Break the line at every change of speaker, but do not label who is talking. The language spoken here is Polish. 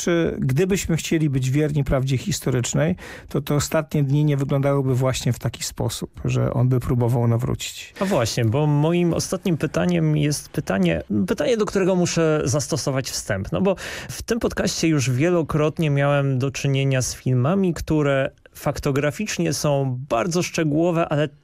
znaczy, gdybyśmy chcieli być wierni prawdzie historycznej, to te ostatnie dni nie wyglądałyby właśnie w taki sposób, że on by próbował nawrócić.
A właśnie, bo moim ostatnim pytaniem jest pytanie, do którego muszę zastosować wstęp. No bo w tym podcaście już wielokrotnie miałem do czynienia z filmami, które faktograficznie są bardzo szczegółowe, ale